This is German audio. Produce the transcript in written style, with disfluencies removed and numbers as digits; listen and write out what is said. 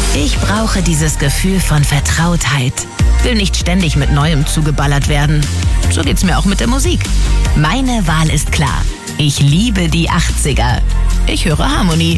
Ich brauche dieses Gefühl von Vertrautheit. Will nicht ständig mit Neuem zugeballert werden. So geht's mir auch mit der Musik. Meine Wahl ist klar. Ich liebe die 80er. Ich höre Harmonie.